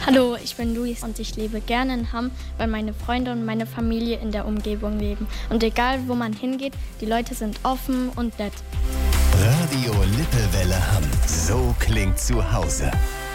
Hallo, ich bin Luis und ich lebe gerne in Hamm, weil meine Freunde und meine Familie in der Umgebung leben. Und egal, wo man hingeht, die Leute sind offen und nett. Radio Lippewelle Hamm. So klingt zu Hause.